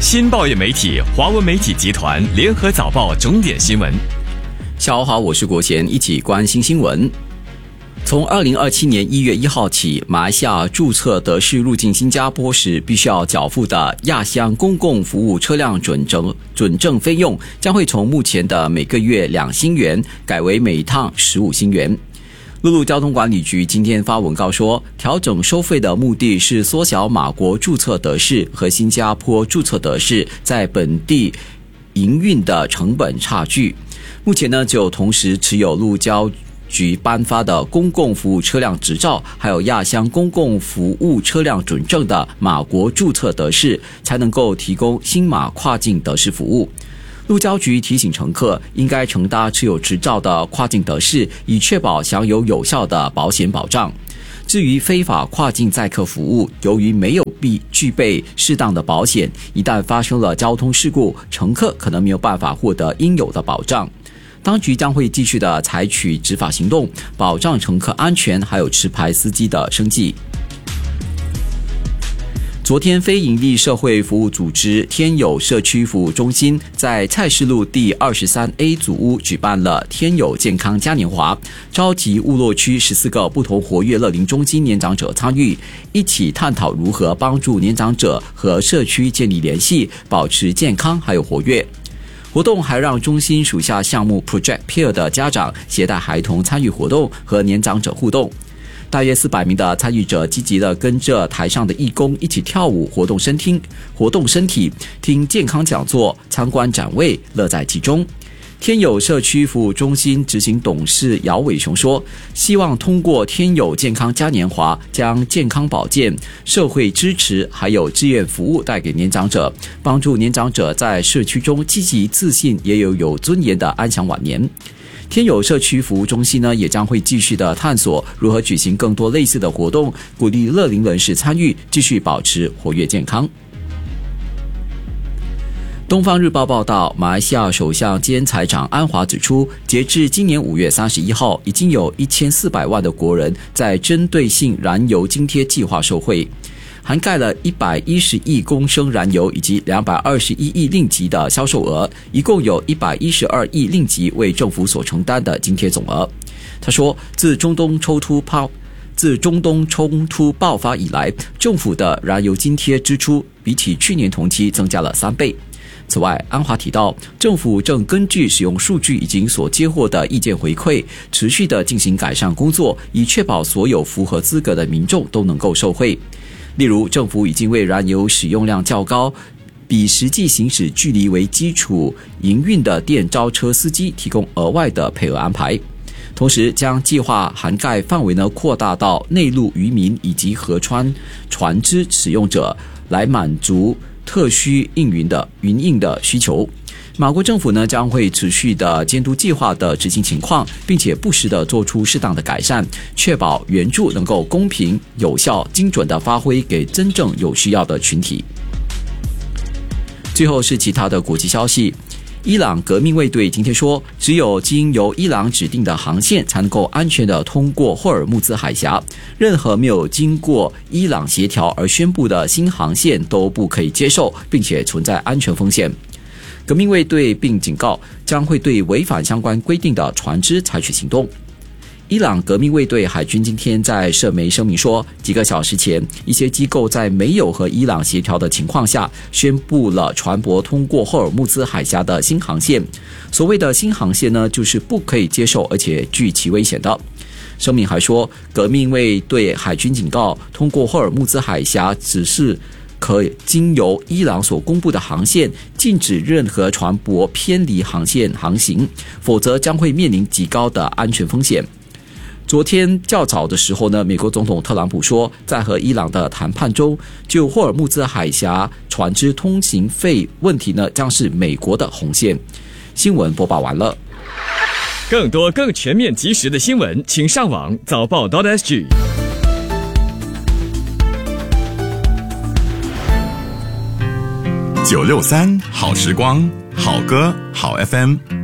新报业媒体华文媒体集团联合早报重点新闻。 下午好，我是国贤，一起关心新闻。从2027年1月1号起，马来西亚注册德士入境新加坡时必须要缴付的亚乡公共服务车辆准证费用，将会从目前的每个月2新元改为每趟15新元。陆路交通管理局今天发文告说，调整收费的目的是缩小马国注册德士和新加坡注册德士在本地营运的成本差距。目前呢，只有同时持有路交局颁发的公共服务车辆执照，还有亚乡公共服务车辆准证的马国注册德士，才能够提供新马跨境德士服务。路交局提醒乘客应该乘搭持有执照的跨境德士，以确保享有有效的保险保障。至于非法跨境载客服务，由于没有具备适当的保险，一旦发生了交通事故，乘客可能没有办法获得应有的保障。当局将会继续的采取执法行动，保障乘客安全，还有持牌司机的生计。昨天，非营利社会服务组织天友社区服务中心在蔡氏路第23A 组屋举办了天友健康嘉年华，召集乌洛区14个不同活跃乐龄中心年长者参与，一起探讨如何帮助年长者和社区建立联系，保持健康还有活跃。活动还让中心属下项目 Project Peer 的家长携带孩童参与活动，和年长者互动。大约400名的参与者积极地跟着台上的义工一起跳舞，活动身体，听健康讲座，参观展位，乐在其中。天友社区服务中心执行董事姚伟雄说，希望通过天友健康嘉年华，将健康保健、社会支持还有志愿服务带给年长者，帮助年长者在社区中积极自信，也有尊严的安享晚年。天友社区服务中心呢，也将会继续的探索如何举行更多类似的活动，鼓励乐龄人士参与，继续保持活跃健康。东方日报报道，马来西亚首相兼财长安华指出，截至今年5月31号，已经有1400万的国人在针对性燃油津贴计划受惠，涵盖了110亿公升燃油以及221亿令吉的销售额，一共有112亿令吉为政府所承担的津贴总额。他说，自中东冲突爆发以来，政府的燃油津贴支出比起去年同期增加了3倍。此外，安华提到，政府正根据使用数据以及所接获的意见回馈，持续地进行改善工作，以确保所有符合资格的民众都能够受惠。例如，政府已经为燃油使用量较高、比实际行驶距离为基础营运的电召车司机提供额外的配额安排，同时将计划涵盖范围呢扩大到内陆渔民以及河川船只使用者，来满足特需营运的需求。马国政府呢将会持续的监督计划的执行情况，并且不时的做出适当的改善，确保援助能够公平、有效、精准的发挥给真正有需要的群体。最后是其他的国际消息。伊朗革命卫队今天说，只有经由伊朗指定的航线才能够安全的通过霍尔木兹海峡，任何没有经过伊朗协调而宣布的新航线都不可以接受，并且存在安全风险。革命卫队并警告，将会对违反相关规定的船只采取行动。伊朗革命卫队海军今天在社媒声明说，几个小时前，一些机构在没有和伊朗协调的情况下，宣布了船舶通过霍尔木兹海峡的新航线。所谓的新航线呢，就是不可以接受而且具其危险的。声明还说，革命卫队海军警告，通过霍尔木兹海峡只是可经由伊朗所公布的航线，禁止任何船舶偏离航线航行，否则将会面临极高的安全风险。昨天较早的时候呢，美国总统特朗普说，在和伊朗的谈判中，就霍尔木兹海峡船只通行费问题呢，将是美国的红线。新闻播报完了。 更多更全面及时的新闻，请上网早报.sg。 963好时光，好歌好 FM。